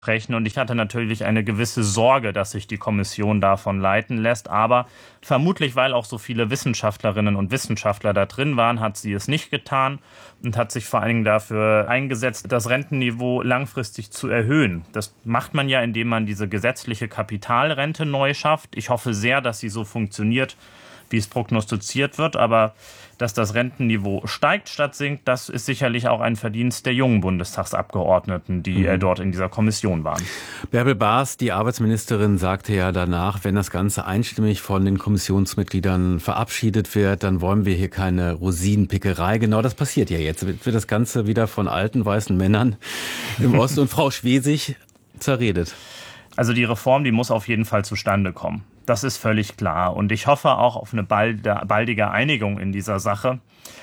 sprechen. Und ich hatte natürlich eine gewisse Sorge, dass sich die Kommission davon leiten lässt. Aber vermutlich, weil auch so viele Wissenschaftlerinnen und Wissenschaftler da drin waren, hat sie es nicht getan und hat sich vor allen Dingen dafür eingesetzt, das Rentenniveau langfristig zu erhöhen. Das macht man ja, indem man diese gesetzliche Kapitalrente neu schafft. Ich hoffe sehr, dass sie so funktioniert, wie es prognostiziert wird, aber dass das Rentenniveau steigt statt sinkt, das ist sicherlich auch ein Verdienst der jungen Bundestagsabgeordneten, die dort in dieser Kommission waren. Bärbel Baas, die Arbeitsministerin, sagte ja danach, wenn das Ganze einstimmig von den Kommissionsmitgliedern verabschiedet wird, dann wollen wir hier keine Rosinenpickerei. Genau das passiert ja jetzt. Wird das Ganze wieder von alten weißen Männern im Osten und Frau Schwesig zerredet. Also die Reform, die muss auf jeden Fall zustande kommen. Das ist völlig klar. Und ich hoffe auch auf eine baldige Einigung in dieser Sache.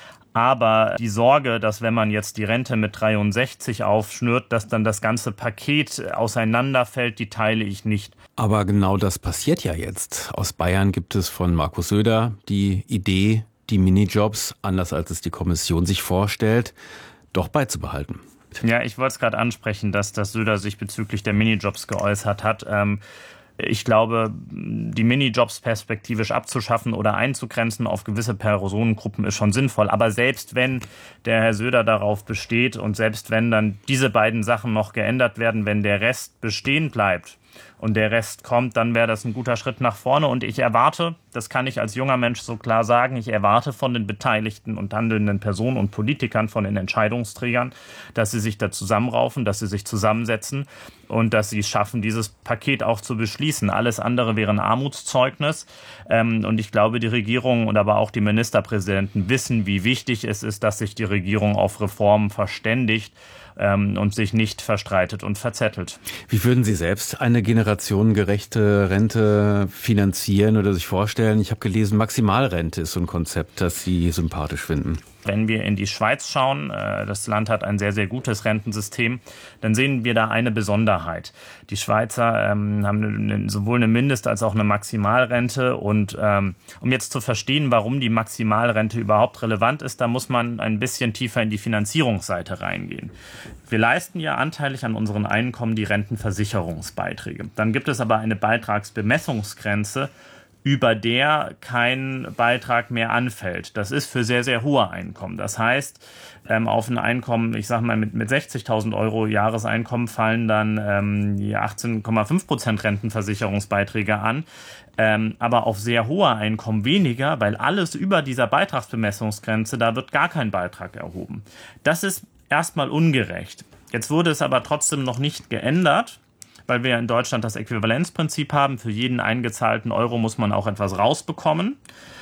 Aber die Sorge, dass wenn man jetzt die Rente mit 63 aufschnürt, dass dann das ganze Paket auseinanderfällt, die teile ich nicht. Aber genau das passiert ja jetzt. Aus Bayern gibt es von Markus Söder die Idee, die Minijobs, anders als es die Kommission sich vorstellt, doch beizubehalten. Ja, ich wollte es gerade ansprechen, dass Söder sich bezüglich der Minijobs geäußert hat. Ich glaube, die Minijobs perspektivisch abzuschaffen oder einzugrenzen auf gewisse Personengruppen ist schon sinnvoll. Aber selbst wenn der Herr Söder darauf besteht und selbst wenn dann diese beiden Sachen noch geändert werden, wenn der Rest bestehen bleibt und der Rest kommt, dann wäre das ein guter Schritt nach vorne. Und ich erwarte, das kann ich als junger Mensch so klar sagen, ich erwarte von den beteiligten und handelnden Personen und Politikern, von den Entscheidungsträgern, dass sie sich da zusammenraufen, dass sie sich zusammensetzen und dass sie es schaffen, dieses Paket auch zu beschließen. Alles andere wäre ein Armutszeugnis. Und ich glaube, die Regierung und aber auch die Ministerpräsidenten wissen, wie wichtig es ist, dass sich die Regierung auf Reformen verständigt und sich nicht verstreitet und verzettelt. Wie würden Sie selbst eine generationengerechte Rente finanzieren oder sich vorstellen? Ich habe gelesen, Maximalrente ist so ein Konzept, das Sie sympathisch finden. Wenn wir in die Schweiz schauen, das Land hat ein sehr, sehr gutes Rentensystem, dann sehen wir da eine Besonderheit. Die Schweizer haben sowohl eine Mindest- als auch eine Maximalrente. Und um jetzt zu verstehen, warum die Maximalrente überhaupt relevant ist, da muss man ein bisschen tiefer in die Finanzierungsseite reingehen. Wir leisten ja anteilig an unseren Einkommen die Rentenversicherungsbeiträge. Dann gibt es aber eine Beitragsbemessungsgrenze, über der kein Beitrag mehr anfällt. Das ist für sehr, sehr hohe Einkommen. Das heißt, auf ein Einkommen, ich sage mal mit 60.000 Euro Jahreseinkommen fallen dann die 18,5% Rentenversicherungsbeiträge an. Aber auf sehr hohe Einkommen weniger, weil alles über dieser Beitragsbemessungsgrenze, da wird gar kein Beitrag erhoben. Das ist erstmal ungerecht. Jetzt wurde es aber trotzdem noch nicht geändert, weil wir in Deutschland das Äquivalenzprinzip haben. Für jeden eingezahlten Euro muss man auch etwas rausbekommen.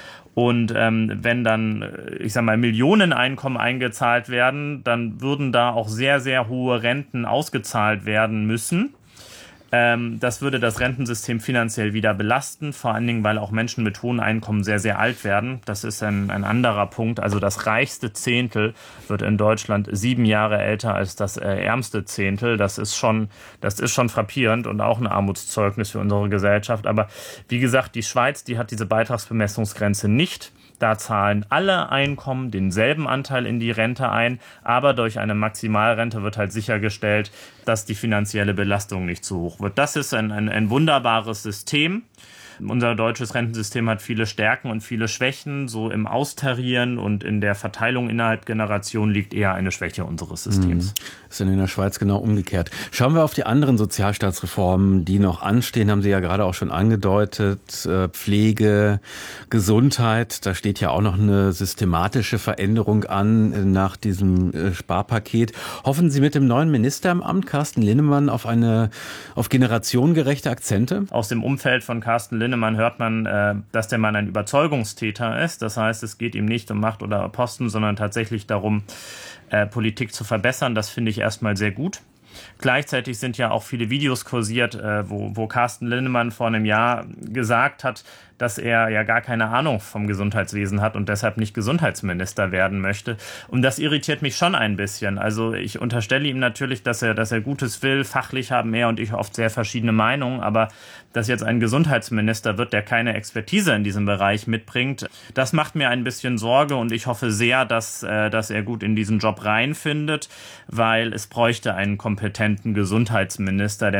Und wenn dann, ich sage mal, Millioneneinkommen eingezahlt werden, dann würden da auch sehr, sehr hohe Renten ausgezahlt werden müssen. Das würde das Rentensystem finanziell wieder belasten, vor allen Dingen, weil auch Menschen mit hohen Einkommen sehr, sehr alt werden. Das ist ein anderer Punkt. Also das reichste Zehntel wird in Deutschland 7 Jahre älter als das ärmste Zehntel. Das ist schon frappierend und auch ein Armutszeugnis für unsere Gesellschaft. Aber wie gesagt, die Schweiz, die hat diese Beitragsbemessungsgrenze nicht. Da zahlen alle Einkommen denselben Anteil in die Rente ein, aber durch eine Maximalrente wird halt sichergestellt, dass die finanzielle Belastung nicht zu hoch wird. Das ist ein wunderbares System. Unser deutsches Rentensystem hat viele Stärken und viele Schwächen. So im Austarieren und in der Verteilung innerhalb Generationen liegt eher eine Schwäche unseres Systems. Ist in der Schweiz genau umgekehrt. Schauen wir auf die anderen Sozialstaatsreformen, die noch anstehen, haben Sie ja gerade auch schon angedeutet. Pflege, Gesundheit, da steht ja auch noch eine systematische Veränderung an nach diesem Sparpaket. Hoffen Sie mit dem neuen Minister im Amt, Carsten Linnemann, auf generationengerechte Akzente? Aus dem Umfeld von Carsten Linnemann hört man, dass der Mann ein Überzeugungstäter ist. Das heißt, es geht ihm nicht um Macht oder Posten, sondern tatsächlich darum, Politik zu verbessern. Das finde ich erstmal sehr gut. Gleichzeitig sind ja auch viele Videos kursiert, wo Carsten Linnemann vor einem Jahr gesagt hat, dass er ja gar keine Ahnung vom Gesundheitswesen hat und deshalb nicht Gesundheitsminister werden möchte. Und das irritiert mich schon ein bisschen. Also ich unterstelle ihm natürlich, dass er Gutes will. Fachlich haben er und ich oft sehr verschiedene Meinungen, aber dass jetzt ein Gesundheitsminister wird, der keine Expertise in diesem Bereich mitbringt, das macht mir ein bisschen Sorge und ich hoffe sehr, dass er gut in diesen Job reinfindet, weil es bräuchte einen kompetenten Gesundheitsminister, der